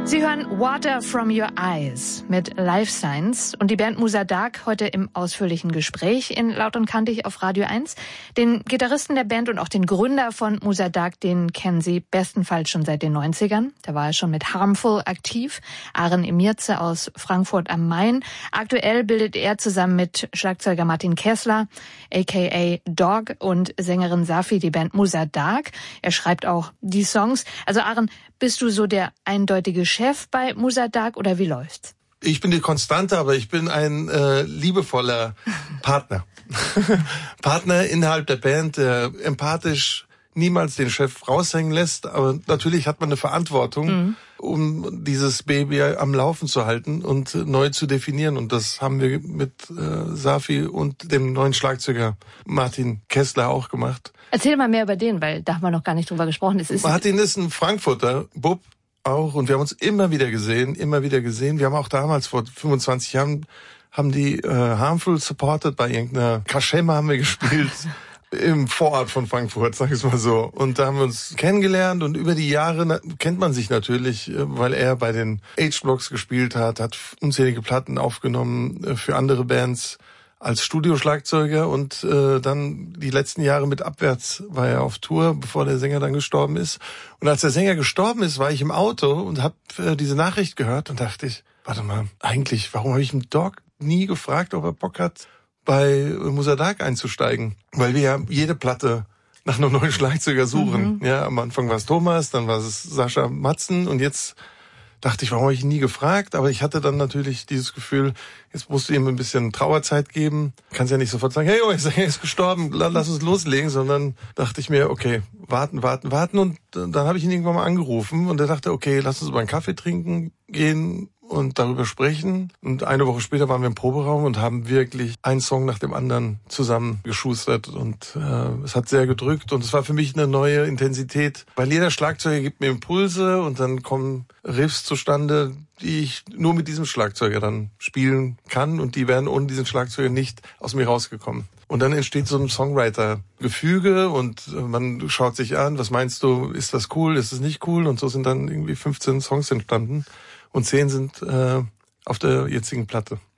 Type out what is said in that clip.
Sie hören Water from Your Eyes mit Life Science und die Band Musa Dark heute im ausführlichen Gespräch in Laut und Kantig auf Radio 1. Den Gitarristen der Band und auch den Gründer von Musa Dark, den kennen Sie bestenfalls schon seit den 90ern. Da war er schon mit Harmful aktiv. Aren Emirze aus Frankfurt am Main. Aktuell bildet er zusammen mit Schlagzeuger Martin Kessler, aka Dog, und Sängerin Safi die Band Musa Dark. Er schreibt auch die Songs. Also Aren, bist du so der eindeutige Chef bei Musa Dark oder wie läuft's? Ich bin die Konstante, aber ich bin ein liebevoller Partner. Partner innerhalb der Band, der empathisch niemals den Chef raushängen lässt. Aber natürlich hat man eine Verantwortung, um dieses Baby am Laufen zu halten und neu zu definieren. Und das haben wir mit Safi und dem neuen Schlagzeuger Martin Kessler auch gemacht. Erzähl mal mehr über den, weil da haben wir noch gar nicht drüber gesprochen. Martin ist ein Frankfurter Bub auch und wir haben uns immer wieder gesehen. Wir haben auch damals vor 25 Jahren haben die Harmful supported bei irgendeiner Kaschemme haben wir gespielt. Im Vorort von Frankfurt, sag ich mal so. Und da haben wir uns kennengelernt und über die Jahre kennt man sich natürlich, weil er bei den H-Blocks gespielt hat unzählige Platten aufgenommen für andere Bands als Studioschlagzeuger und dann die letzten Jahre mit Abwärts war er auf Tour, bevor der Sänger dann gestorben ist. Und als der Sänger gestorben ist, war ich im Auto und habe diese Nachricht gehört und dachte ich, warte mal, eigentlich, warum habe ich den Dog nie gefragt, ob er Bock hat, bei Musa Dark einzusteigen? Weil wir ja jede Platte nach einem neuen Schlagzeuger suchen. Ja, am Anfang war es Thomas, dann war es Sascha Matzen und jetzt dachte ich, warum habe ich ihn nie gefragt? Aber ich hatte dann natürlich dieses Gefühl, jetzt musst du ihm ein bisschen Trauerzeit geben. Kannst ja nicht sofort sagen, hey, er ist gestorben, lass uns loslegen, sondern dachte ich mir, okay, warten. Und dann habe ich ihn irgendwann mal angerufen und er dachte, okay, lass uns über einen Kaffee trinken gehen und darüber sprechen. Und eine Woche später waren wir im Proberaum und haben wirklich einen Song nach dem anderen zusammen geschustert. Und es hat sehr gedrückt. Und es war für mich eine neue Intensität, weil jeder Schlagzeuger gibt mir Impulse und dann kommen Riffs zustande, die ich nur mit diesem Schlagzeuger dann spielen kann. Und die wären ohne diesen Schlagzeuger nicht aus mir rausgekommen. Und dann entsteht so ein Songwriter-Gefüge und man schaut sich an, was meinst du, ist das cool, ist es nicht cool? Und so sind dann irgendwie 15 Songs entstanden. Und 10 sind auf der jetzigen Platte.